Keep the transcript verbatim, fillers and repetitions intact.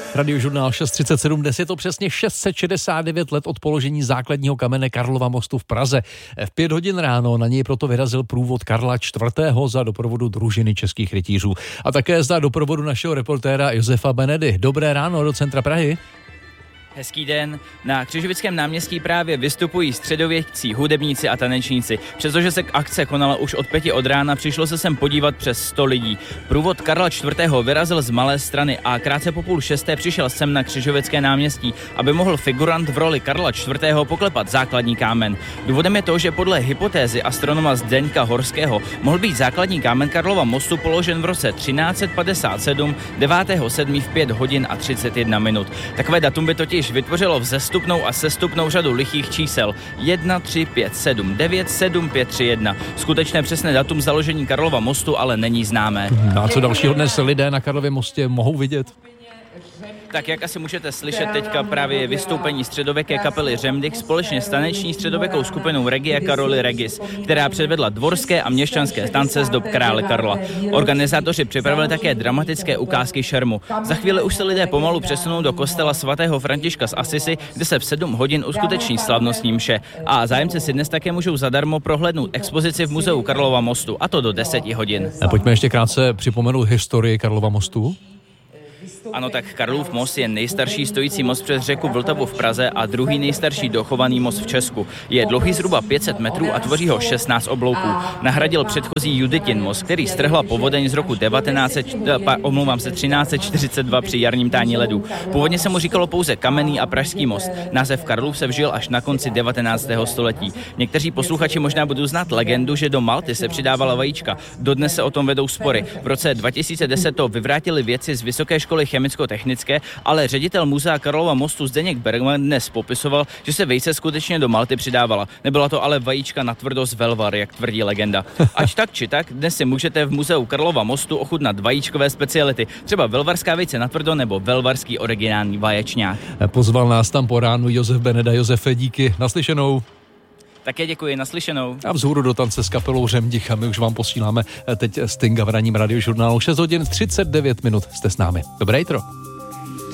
Radiožurnál šest třicet sedm, dnes je to přesně šest set šedesát devět let od položení základního kamene Karlova mostu v Praze. V pět hodin ráno na něj proto vyrazil průvod Karla čtvrtého za doprovodu družiny českých rytířů. A také za doprovodu našeho reportéra Josefa Benedy. Dobré ráno do centra Prahy. Hezký den. Na Křižovickém náměstí právě vystupují středověcí hudebníci a tanečníci. Přestože se akce konala už od pěti od rána, přišlo se sem podívat přes sto lidí. Průvod Karla čtvrtého vyrazil z Malé Strany a krátce po půl šesté přišel sem na Křižovické náměstí, aby mohl figurant v roli Karla čtvrtého poklepat základní kámen. Důvodem je to, že podle hypotézy astronoma Zdeňka Horského mohl být základní kámen Karlova mostu položen v roce třináct padesát sedm, devátého sedmého v pět hodin a třicet jedna minut. Takové datum by totiž vytvořilo vzestupnou a sestupnou řadu lichých čísel jedna, tři, pět, sedm, devět, sedm, pět, tři, jedna. Skutečné přesné datum založení Karlova mostu ale není známé. A co dalšího dnes lidé na Karlově mostě mohou vidět? Tak jak asi můžete slyšet teďka právě vystoupení středověké kapely Řemdych společně s taneční středověkou skupinou Regia Karoli Regis, která předvedla dvorské a měšťanské tance z dob krále Karla. Organizátoři připravili také dramatické ukázky šermu. Za chvíli už se lidé pomalu přesunou do kostela svatého Františka z Asisi, kde se v sedm hodin uskuteční slavnostní mše. A zájemci si dnes také můžou zadarmo prohlédnout expozici v muzeu Karlova mostu, a to do deseti hodin. A pojďme ještě krátce připomenout historii Karlova mostu. Ano, tak Karlův most je nejstarší stojící most přes řeku Vltavu v Praze a druhý nejstarší dochovaný most v Česku. Je dlouhý zhruba pět set metrů a tvoří ho šestnáct oblouků. Nahradil předchozí Juditin most, který strhla povodeň z roku devatenáct set, omlouvám se, třináct set čtyřicet dva při jarním tání ledu. Původně se mu říkalo pouze Kamenný a Pražský most. Název Karlův se vžil až na konci devatenáctého století. Někteří posluchači možná budou znát legendu, že do Malty se přidávala vajíčka. Dodnes se o tom vedou spory. V roce dva tisíce deset to vyvrátili vědci z Vysoké školy chemicko-technické, ale ředitel muzea Karlova mostu Zdeněk Bergman dnes popisoval, že se vejce skutečně do Malty přidávala. Nebyla to ale vajíčka natvrdo z Velvar, jak tvrdí legenda. Ať tak či tak, dnes si můžete v muzeu Karlova mostu ochutnat vajíčkové speciality, třeba velvarská vejce natvrdo nebo velvarský originální vaječňák. Pozval nás tam po ránu Josef Beneda. Josefe, díky, naslyšenou. Také děkuji, naslyšenou. A vzhůru do tance s kapelou Řemdich a my už vám posíláme teď Stinga v ranním radiožurnálu. šest hodin třicet devět minut jste s námi. Dobré jitro.